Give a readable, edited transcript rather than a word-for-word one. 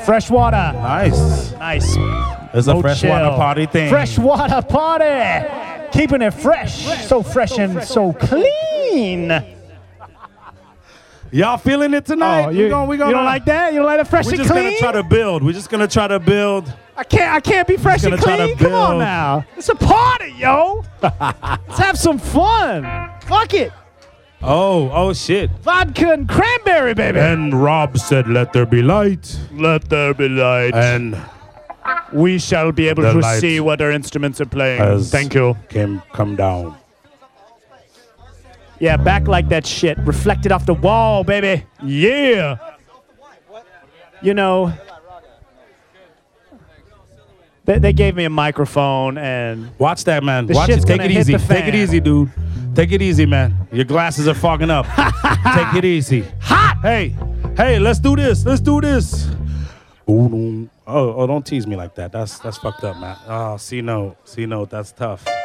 Fresh water. Nice. Nice. It's a freshwater party thing. Freshwater party. Keeping it fresh. So fresh and so clean. Y'all feeling it tonight? Oh, you don't like that? You don't like it fresh and clean? We're just gonna try to build. We're just gonna try to build. I can't be fresh and clean. Come on now. It's a party, yo. Let's have some fun. Fuck it. Oh shit. Vodka and cranberry, baby. And Rob said, "Let there be light. Let there be light." And we shall be able the to lights see what our instruments are playing. Thank you. Come down. Yeah, back like that shit. Reflected off the wall, baby. Yeah. You know, they gave me a microphone and... Watch that, man. The Watch shit's it. Take gonna it hit easy. the fan. Take it easy, dude. Take it easy, man. Your glasses are fogging up. Take it easy. Hot! Hey, let's do this. Let's do this. Oh, don't tease me like that. That's fucked up, man. Oh, C note. That's tough.